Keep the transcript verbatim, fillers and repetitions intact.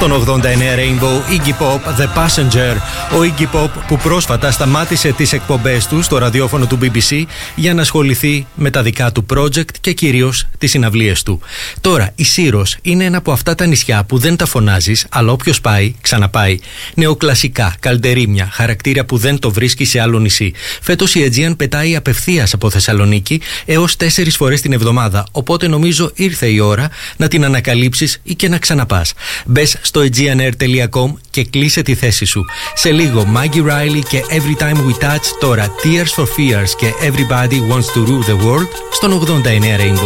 Στον ογδόντα εννέα Rainbow, Iggy Pop, The Passenger. Ο Iggy Pop που πρόσφατα σταμάτησε τις εκπομπές του στο ραδιόφωνο του μπι μπι σι για να ασχοληθεί με τα δικά του project και κυρίως τις συναυλίες του. Τώρα, η Σύρος είναι ένα από αυτά τα νησιά που δεν τα φωνάζεις, αλλά όποιος πάει, ξαναπάει. Νεοκλασικά, καλντερίμια, χαρακτήρα που δεν το βρίσκει σε άλλο νησί. Φέτος η Aegean πετάει απευθείας από Θεσσαλονίκη έως τέσσερις φορές την εβδομάδα, οπότε νομίζω ήρθε η ώρα να την ανακαλύψεις ή και να ξαναπάς. Μπες στο aegean air τελεία com και κλείσε τη θέση σου. Σε λίγο Maggie Riley και Every Time We Touch, τώρα Tears for Fears και Everybody Wants to Rule the World στον ογδόντα εννέα Rainbow.